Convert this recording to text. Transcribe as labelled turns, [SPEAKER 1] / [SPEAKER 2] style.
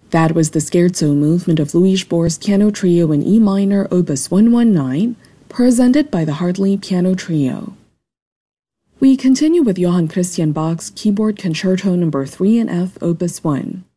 [SPEAKER 1] That was the Scherzo movement of Louis Spohr's Piano Trio in E minor, Opus 119, presented by the Hartley Piano Trio. We continue with Johann Christian Bach's Keyboard Concerto No. 3 in F, Opus 1.